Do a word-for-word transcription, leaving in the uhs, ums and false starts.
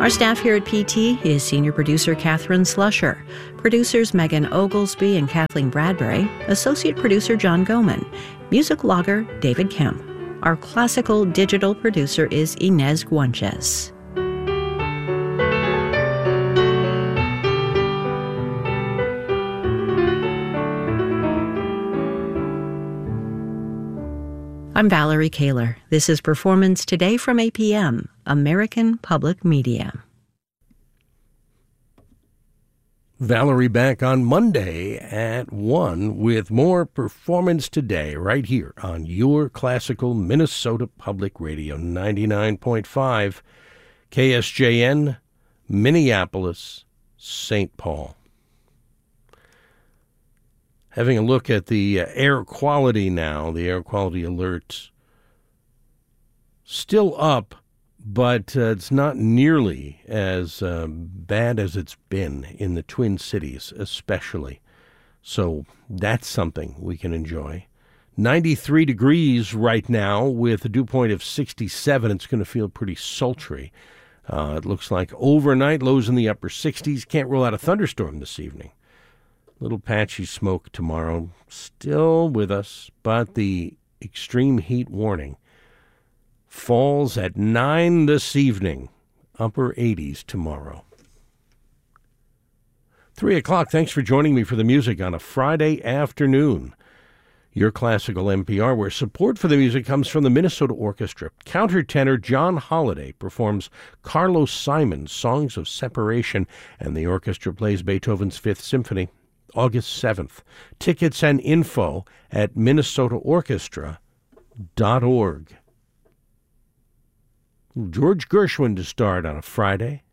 Our staff here at P T is senior producer Catherine Slusher, producers Megan Oglesby and Kathleen Bradbury, associate producer John Goman, music logger David Kemp. Our classical digital producer is Inez Guanches. I'm Valerie Kaler. This is Performance Today from A P M, American Public Media. Valerie back on Monday at one with more Performance Today right here on your classical Minnesota Public Radio, ninety-nine point five K S J N, Minneapolis, Saint Paul. Having a look at the uh, air quality now, the air quality alerts still up, but uh, it's not nearly as uh, bad as it's been in the Twin Cities, especially. So that's something we can enjoy. ninety-three degrees right now with a dew point of sixty-seven. It's going to feel pretty sultry. Uh, it looks like overnight lows in the upper sixties. Can't rule out a thunderstorm this evening. Little patchy smoke tomorrow, still with us, but the extreme heat warning falls at nine this evening, upper eighties tomorrow. Three o'clock, thanks for joining me for the music on a Friday afternoon. Your classical N P R, where support for the music comes from the Minnesota Orchestra. Countertenor John Holliday performs Carlos Simon's Songs of Separation, and the orchestra plays Beethoven's Fifth Symphony. August seventh. Tickets and info at minnesota orchestra dot org. George Gershwin to start on a Friday.